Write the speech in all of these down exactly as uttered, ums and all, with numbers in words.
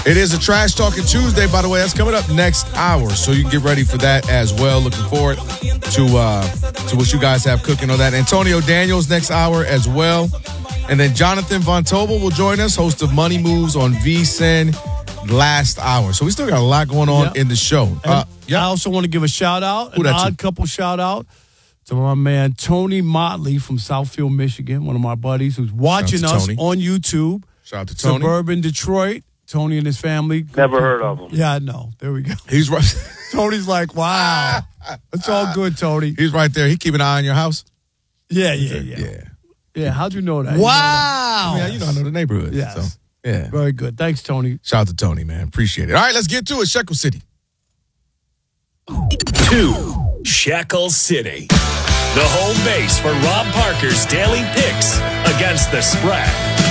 It is a Trash Talking Tuesday, by the way. That's coming up next hour, so you can get ready for that as well. Looking forward to uh, to what you guys have cooking on that. Antonio Daniels next hour as well. And then Jonathan Von Tobel will join us, host of Money Moves on V S I N last hour. So we still got a lot going on yep. in the show. Uh, yeah. I also want to give a shout-out, Who an odd you? couple shout-out to my man Tony Motley from Southfield, Michigan, one of my buddies who's watching us Tony. on YouTube. Shout out to Tony. Suburban Detroit. Tony and his family. Never heard of him. Yeah, I know. There we go. He's right. Tony's like, wow. It's all good, Tony. He's right there. He keep an eye on your house. Yeah, yeah, yeah. Yeah. Yeah, how'd you know that? Wow. You know that? I mean, you know, I know the neighborhood. Yes. So, yeah. Very good. Thanks, Tony. Shout out to Tony, man. Appreciate it. All right, let's get to it. Shekel City. Two. Shekel City. The home base for Rob Parker's daily picks against the spread.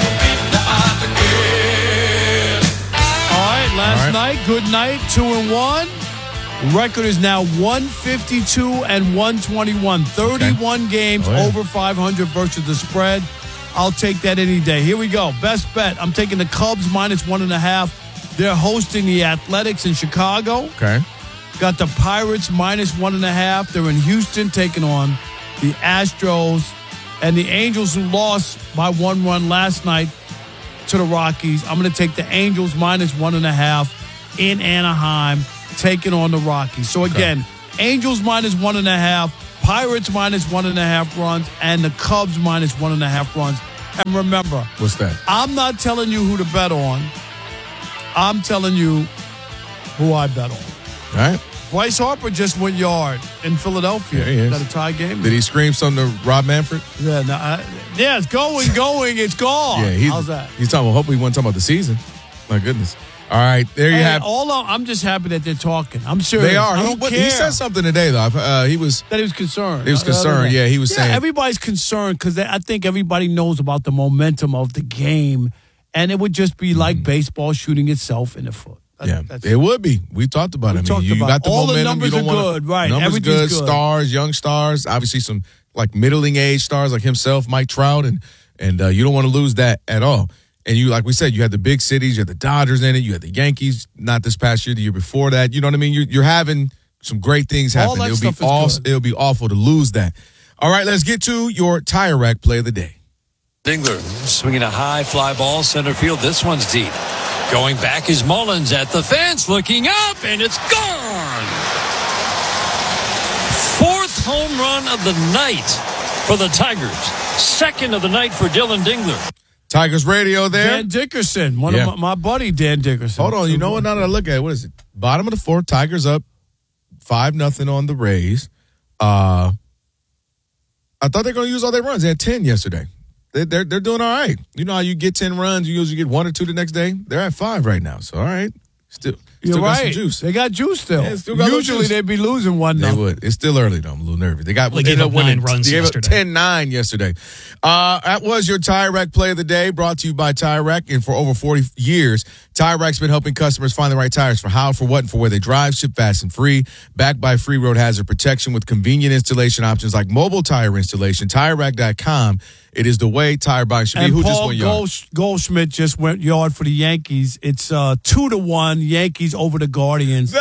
All right, last All right. night, good night, two and one. Record is now one fifty-two and one twenty-one. thirty-one Okay. games Oh, yeah. over five hundred versus the spread. I'll take that any day. Here we go. Best bet. I'm taking the Cubs minus one and a half. They're hosting the Athletics in Chicago. Okay. Got the Pirates minus one and a half. They're in Houston taking on the Astros. And the Angels, who lost by one run last night to the Rockies. I'm going to take the Angels minus one and a half in Anaheim, taking on the Rockies. So again, okay. Angels minus one and a half, Pirates minus one and a half runs, and the Cubs minus one and a half runs. And remember, what's that? I'm not telling you who to bet on. I'm telling you who I bet on. All right. Bryce Harper just went yard in Philadelphia. Yeah, he is. Got a tie game. Did he scream something to Rob Manfred? Yeah, no, I, yeah, it's going, going, it's gone. Yeah, he's, how's that? He's talking. Well, hopefully, he wasn't talking about the season. My goodness. All right, there you hey, have. All of, I'm just happy that they're talking. I'm serious. They are. I He, don't what, care. he said something today, though. Uh, he was. That he was concerned. He was concerned. Yeah, he was yeah, saying. Everybody's concerned because I think everybody knows about the momentum of the game, and it would just be like mm. baseball shooting itself in the foot. That, yeah, that's it would be. We talked about we it. I mean, you, you got the all momentum. The numbers you don't are wanna, good, right? Numbers Everything's good. good. Stars, young stars. Obviously, some like middling age stars like himself, Mike Trout, and and uh, you don't want to lose that at all. And you, like we said, you had the big cities, you had the Dodgers in it, you had the Yankees, not this past year, the year before that. You know what I mean? You're, you're having some great things happen. All that it'll stuff be is all, good. It'll be awful to lose that. All right, let's get to your Tire Rack play of the day. Dingler swinging a high fly ball center field. This one's deep. Going back is Mullins at the fence, looking up, and it's gone. Fourth home run of the night for the Tigers. Second of the night for Dylan Dingler. Tigers radio there. Dan Dickerson, one Yeah. of my, my buddy Dan Dickerson. Hold on, you know what? Now that I look at it, what is it? Bottom of the fourth, Tigers up five nothing on the Rays. Uh, I thought they were going to use all their runs. They had ten yesterday. They, they're they're doing all right. You know how you get ten runs, you usually get one or two the next day. They're at five right now. So all right, still. You're Still right. got some juice. They got juice still. Yeah, still got Usually juice. they'd be losing one. They nothing. would. It's still early though. I'm a little nervous. They got They they gave up winning. nine runs They gave yesterday. up ten nine yesterday. Uh, that was your Tire Rack play of the day, brought to you by Tire Rack. And for over forty years, Tire Rack's been helping customers find the right tires for how, for what, and for where they drive. Ship fast and free. Backed by free road hazard protection with convenient installation options like mobile tire installation. Tire Rack dot com. It is the way tire buying should be. And Who Paul just went yard? Gold, Goldschmidt just went yard for the Yankees. It's uh, two to one Yankees over the Guardians.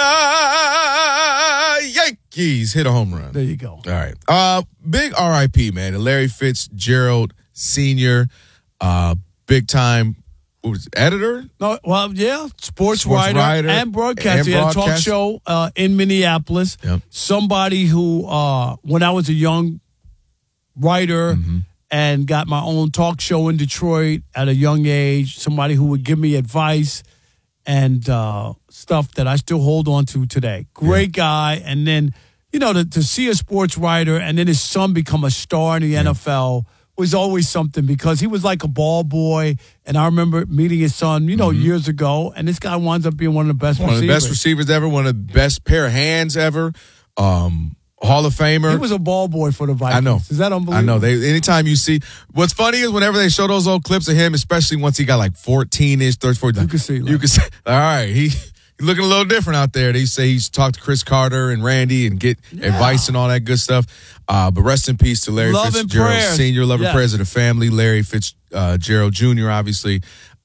The Yankees hit a home run. There you go. All right. Uh, big R I P, man. And Larry Fitzgerald Senior, uh, big time what was it, editor? No, well, yeah, sports, Sports writer, writer and broadcaster. and He had a talk broadcast. show uh, in Minneapolis. Yep. Somebody who, uh, when I was a young writer Mm-hmm. and got my own talk show in Detroit at a young age, somebody who would give me advice and uh, stuff that I still hold on to today. Great yeah. guy. And then, you know, to, to see a sports writer and then his son become a star in the yeah. N F L was always something because he was like a ball boy. And I remember meeting his son, you know, mm-hmm. years ago. And this guy winds up being one of the best one receivers. One of the best receivers ever, one of the best pair of hands ever. Um, Hall of Famer. He was a ball boy for the Vikings. I know. Is that unbelievable? I know. They anytime you see what's funny is whenever they show those old clips of him, especially once he got like fourteen-ish, thirty, forty. You can see. Like, you can see. All right. He he's looking a little different out there. They say he's talked to Chris Carter and Randy and get yeah. advice and all that good stuff. Uh, but rest in peace to Larry Love Fitzgerald Senior. Love yeah. and prayers of the family. Larry Fitzgerald uh, Junior, obviously.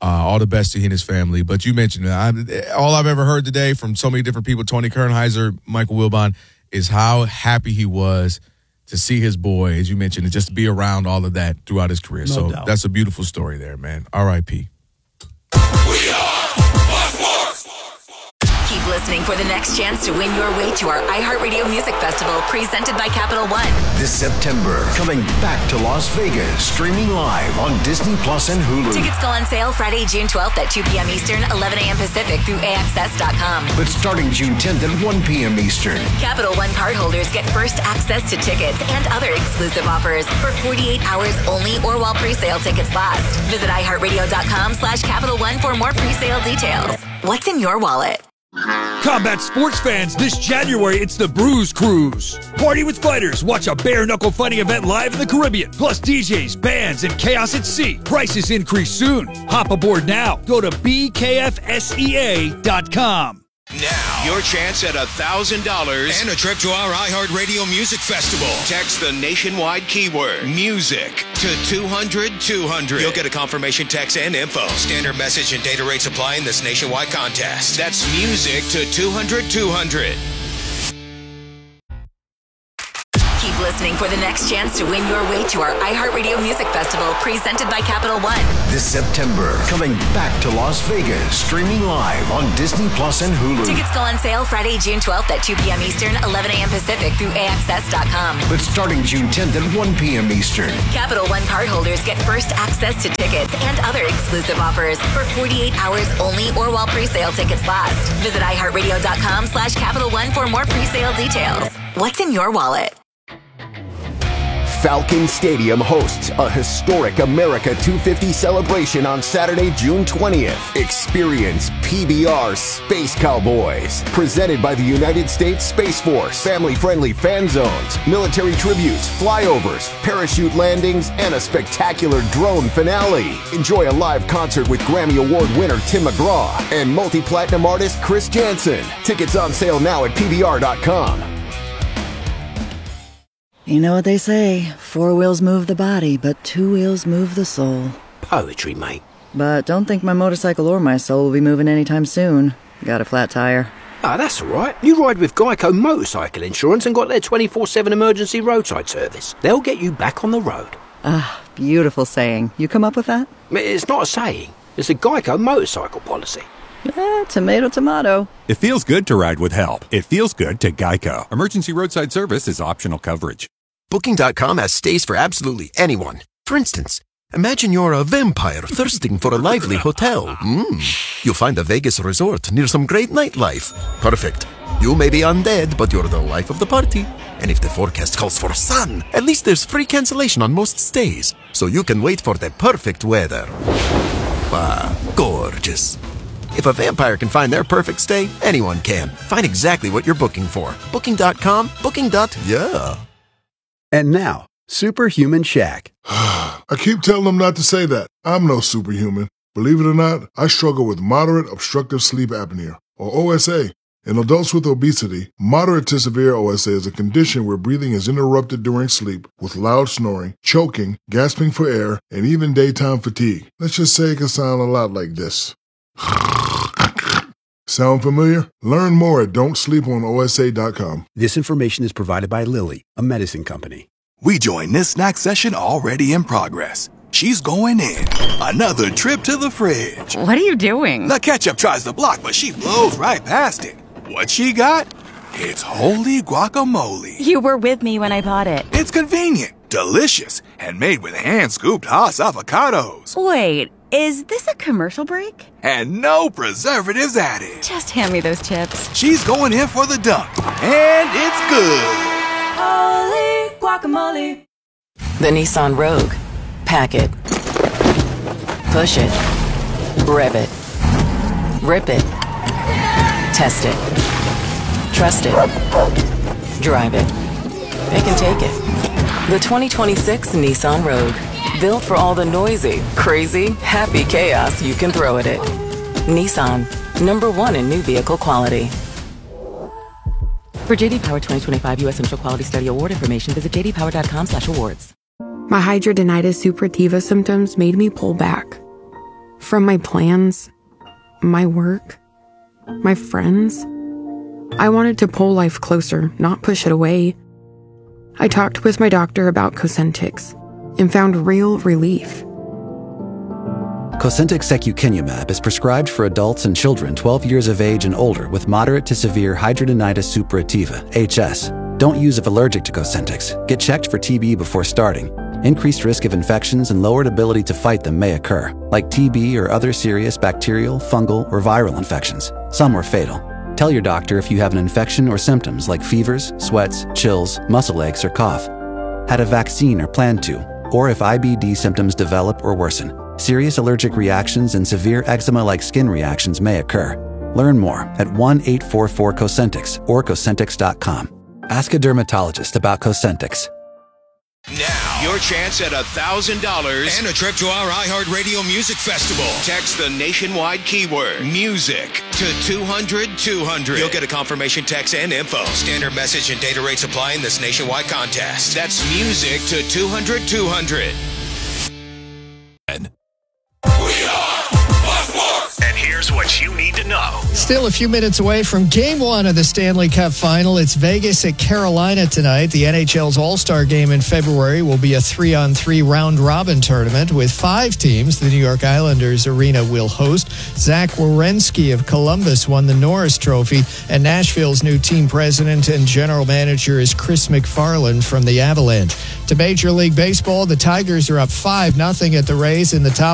Uh, all the best to he and his family. But you mentioned it. All I've ever heard today from so many different people, Tony Kornheiser, Michael Wilbon, is how happy he was to see his boy, as you mentioned, and just to be around all of that throughout his career. No so doubt. That's a beautiful story there, man. R I P We are Buzzworks. Keep listening for the next chance to win your way to our iHeartRadio Music Festival presented by Capital One. This September, coming back to Las Vegas, streaming live on Disney Plus and Hulu. Tickets go on sale Friday, June twelfth at two p.m. Eastern, eleven a.m. Pacific through A X S dot com. But starting June tenth at one p.m. Eastern. Capital One cardholders get first access to tickets and other exclusive offers for forty-eight hours only or while pre-sale tickets last. Visit iHeartRadio.com slash Capital One for more pre-sale details. What's in your wallet? Combat sports fans, this January it's the Bruise Cruise. Party with fighters, watch a bare-knuckle fighting event live in the Caribbean. Plus D Js, bands, and chaos at sea. Prices increase soon. Hop aboard now. Go to B K F S E A dot com. Now, your chance at one thousand dollars and a trip to our iHeartRadio Music Festival. Text the nationwide keyword music to two hundred two hundred. You'll get a confirmation text and info. Standard message and data rates apply in this nationwide contest. That's music to two hundred two hundred. Keep listening for the next chance to win your way to our iHeartRadio Music Festival presented by Capital One. This September, coming back to Las Vegas, streaming live on Disney Plus and Hulu. Tickets go on sale Friday, June twelfth at two p.m. Eastern, eleven a.m. Pacific through A X S dot com. But starting June tenth at one p.m. Eastern. Capital One cardholders get first access to tickets and other exclusive offers for forty-eight hours only or while pre-sale tickets last. Visit iHeartRadio.com slash Capital One for more pre-sale details. What's in your wallet? Falcon Stadium hosts a historic America two fifty celebration on Saturday, June twentieth. Experience P B R Space Cowboys, presented by the United States Space Force. Family-friendly fan zones, military tributes, flyovers, parachute landings, and a spectacular drone finale. Enjoy a live concert with Grammy Award winner Tim McGraw and multi-platinum artist Chris Jansen. Tickets on sale now at P B R dot com. You know what they say, four wheels move the body, but two wheels move the soul. Poetry, mate. But don't think my motorcycle or my soul will be moving anytime soon. Got a flat tire. Ah, that's all right. You ride with Geico Motorcycle Insurance and got their twenty-four seven emergency roadside service. They'll get you back on the road. Ah, beautiful saying. You come up with that? It's not a saying. It's a Geico motorcycle policy. Eh, tomato, tomato. It feels good to ride with help. It feels good to Geico. Emergency roadside service is optional coverage. Booking dot com has stays for absolutely anyone. For instance, imagine you're a vampire thirsting for a lively hotel. Mm. You'll find a Vegas resort near some great nightlife. Perfect. You may be undead, but you're the life of the party. And if the forecast calls for sun, at least there's free cancellation on most stays, so you can wait for the perfect weather. Ah, gorgeous. If a vampire can find their perfect stay, anyone can. Find exactly what you're booking for. Booking dot com, booking. Yeah. And now, Superhuman Shaq. I keep telling them not to say that. I'm no superhuman. Believe it or not, I struggle with moderate obstructive sleep apnea, or O S A. In adults with obesity, moderate to severe O S A is a condition where breathing is interrupted during sleep with loud snoring, choking, gasping for air, and even daytime fatigue. Let's just say it can sound a lot like this. Sound familiar? Learn more at don't sleep on O S A dot com. This information is provided by Lilly, a medicine company. We join this snack session already in progress. She's going in. Another trip to the fridge. What are you doing? The ketchup tries to block, but she blows right past it. What she got? It's holy guacamole. You were with me when I bought it. It's convenient, delicious, and made with hand-scooped Haas avocados. Wait, is this a commercial break? And no preservatives added. Just hand me those chips. She's going in for the dunk, and it's good. Holy guacamole. The Nissan Rogue. Pack it. Push it. Rev it. Rip it. Test it. Trust it. Drive it. It can take it. The twenty twenty-six Nissan Rogue. Built for all the noisy, crazy, happy chaos you can throw at it. Nissan. Number one in new vehicle quality. For J D Power twenty twenty-five U S Initial Quality Study Award information, visit j d power dot com slash awards. My hidradenitis suppurativa symptoms made me pull back. From my plans, my work, my friends, I wanted to pull life closer, not push it away. I talked with my doctor about Cosentyx and found real relief. Cosentyx secukinumab is prescribed for adults and children twelve years of age and older with moderate to severe hidradenitis suppurativa, H S. Don't use if allergic to Cosentyx. Get checked for T B before starting. Increased risk of infections and lowered ability to fight them may occur, like T B or other serious bacterial, fungal, or viral infections. Some are fatal. Tell your doctor if you have an infection or symptoms like fevers, sweats, chills, muscle aches, or cough. Had a vaccine or plan to, or if I B D symptoms develop or worsen. Serious allergic reactions and severe eczema-like skin reactions may occur. Learn more at one eight four four Cosentyx or Cosentyx dot com. Ask a dermatologist about Cosentyx. Now, your chance at one thousand dollars and a trip to our iHeartRadio Music Festival. Text the nationwide keyword music to two hundred two hundred. You'll get a confirmation text and info. Standard message and data rates apply in this nationwide contest. That's music to two hundred two hundred. And here's what you need to know. Still a few minutes away from game one of the Stanley Cup Final. It's Vegas at Carolina tonight. The N H L's All-Star Game in February will be a three-on-three round-robin tournament with five teams. The New York Islanders arena will host. Zach Werenski of Columbus won the Norris Trophy, and Nashville's new team president and general manager is Chris McFarland from the Avalanche. To Major League Baseball, the Tigers are up five nothing at the Rays in the top